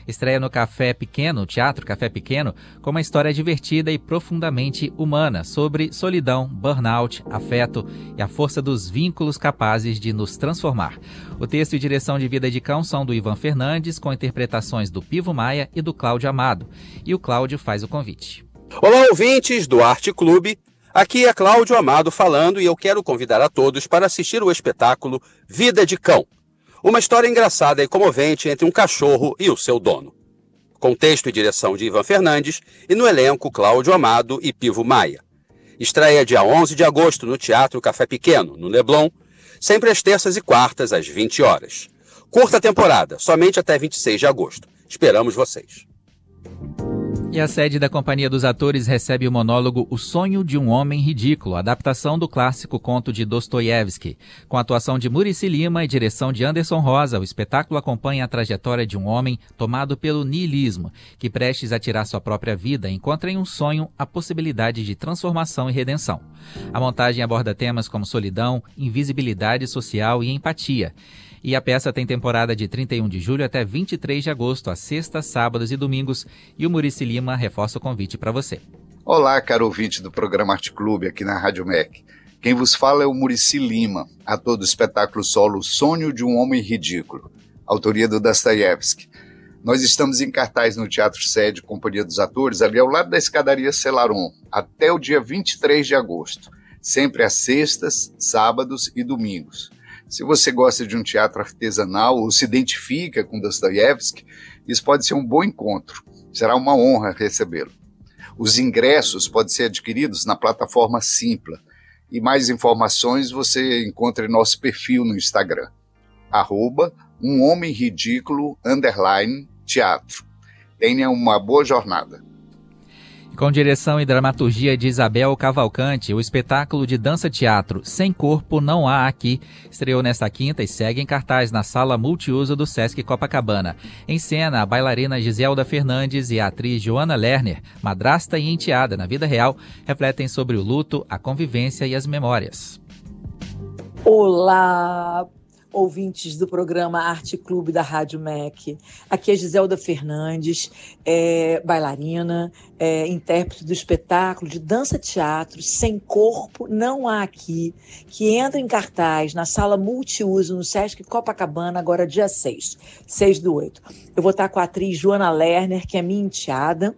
Estreia no Café Pequeno, Teatro Café Pequeno, com uma história divertida e profundamente humana sobre solidão, burnout, afeto e a força dos vínculos capazes de nos transformar. O texto e direção de Vida de Cão são do Ivan Fernandes, com interpretações do Pivo Maia e do Cláudio Amado. E o Cláudio faz o convite. Olá, ouvintes do Arte Clube. Aqui é Cláudio Amado falando e eu quero convidar a todos para assistir o espetáculo Vida de Cão. Uma história engraçada e comovente entre um cachorro e o seu dono. Com texto e direção de Ivan Fernandes e no elenco Cláudio Amado e Pivo Maia. Estreia dia 11 de agosto no Teatro Café Pequeno, no Leblon, sempre às terças e quartas, às 20 horas. Curta temporada, somente até 26 de agosto. Esperamos vocês. E a sede da Companhia dos Atores recebe o monólogo O Sonho de um Homem Ridículo, adaptação do clássico conto de Dostoiévski. Com a atuação de Muricy Lima e direção de Anderson Rosa, o espetáculo acompanha a trajetória de um homem tomado pelo niilismo, que prestes a tirar sua própria vida, encontra em um sonho a possibilidade de transformação e redenção. A montagem aborda temas como solidão, invisibilidade social e empatia. E a peça tem temporada de 31 de julho até 23 de agosto, às sextas, sábados e domingos. E o Muricy Lima reforça o convite para você. Olá, caro ouvinte do programa Arte Clube, aqui na Rádio MEC. Quem vos fala é o Muricy Lima, ator do espetáculo solo Sonho de um Homem Ridículo, autoria do Dostoiévski. Nós estamos em cartaz no Teatro Sede Companhia dos Atores, ali ao lado da escadaria Celaron, até o dia 23 de agosto, sempre às sextas, sábados e domingos. Se você gosta de um teatro artesanal ou se identifica com Dostoiévski, isso pode ser um bom encontro. Será uma honra recebê-lo. Os ingressos podem ser adquiridos na plataforma Simpla. E mais informações você encontra em nosso perfil no Instagram, @umhomenridículo_teatro. Tenha uma boa jornada. Com direção e dramaturgia de Isabel Cavalcante, o espetáculo de dança-teatro Sem Corpo Não Há Aqui estreou nesta quinta e segue em cartaz na sala multiuso do Sesc Copacabana. Em cena, a bailarina Giselda Fernandes e a atriz Joana Lerner, madrasta e enteada na vida real, refletem sobre o luto, a convivência e as memórias. Olá, ouvintes do programa Arte Clube da Rádio MEC. Aqui é Giselda Fernandes, bailarina, intérprete do espetáculo de dança-teatro Sem Corpo Não Há Aqui, que entra em cartaz na sala multiuso no Sesc Copacabana, agora dia 6/8. Eu vou estar com a atriz Joana Lerner, que é minha enteada,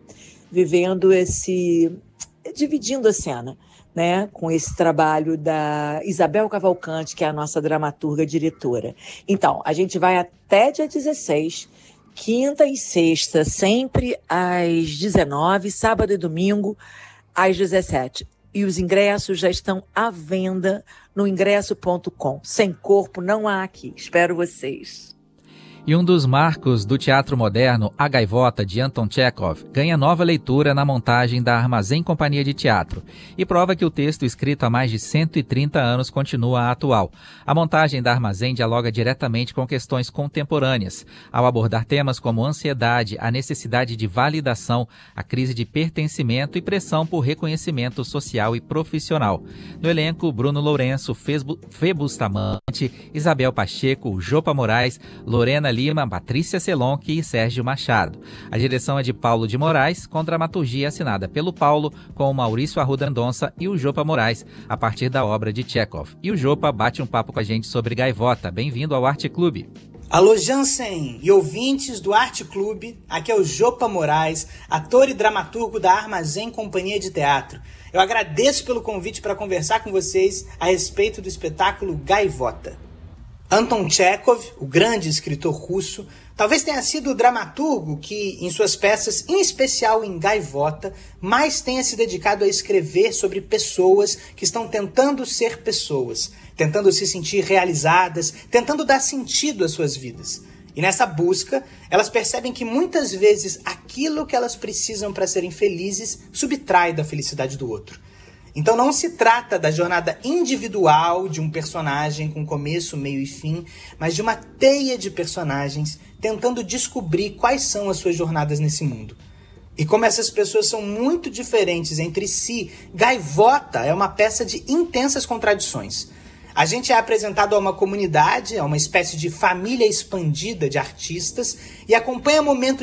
dividindo a cena, né, com esse trabalho da Isabel Cavalcante, que é a nossa dramaturga diretora. Então, a gente vai até dia 16, quinta e sexta, sempre às 19, sábado e domingo às 17. E os ingressos já estão à venda no ingresso.com. Sem Corpo Não Há Aqui. Espero vocês. E um dos marcos do teatro moderno, A Gaivota, de Anton Chekhov, ganha nova leitura na montagem da Armazém Companhia de Teatro e prova que o texto escrito há mais de 130 anos continua atual. A montagem da Armazém dialoga diretamente com questões contemporâneas, ao abordar temas como ansiedade, a necessidade de validação, a crise de pertencimento e pressão por reconhecimento social e profissional. No elenco, Bruno Lourenço, Fê Bustamante, Isabel Pacheco, Jopa Moraes, Lorena Lima, Patrícia Selonque e Sérgio Machado. A direção é de Paulo de Moraes, com dramaturgia assinada pelo Paulo, com o Maurício Arruda Mendonça e o Jopa Moraes, a partir da obra de Chekhov. E o Jopa bate um papo com a gente sobre Gaivota. Bem-vindo ao Arte Clube. Alô, Jansen e ouvintes do Arte Clube, aqui é o Jopa Moraes, ator e dramaturgo da Armazém Companhia de Teatro. Eu agradeço pelo convite para conversar com vocês a respeito do espetáculo Gaivota. Anton Chekhov, o grande escritor russo, talvez tenha sido o dramaturgo que, em suas peças, em especial em Gaivota, mais tenha se dedicado a escrever sobre pessoas que estão tentando ser pessoas, tentando se sentir realizadas, tentando dar sentido às suas vidas. E nessa busca, elas percebem que muitas vezes aquilo que elas precisam para serem felizes subtrai da felicidade do outro. Então não se trata da jornada individual de um personagem com começo, meio e fim, mas de uma teia de personagens tentando descobrir quais são as suas jornadas nesse mundo. E como essas pessoas são muito diferentes entre si, Gaivota é uma peça de intensas contradições. A gente é apresentado a uma comunidade, a uma espécie de família expandida de artistas e acompanha momentos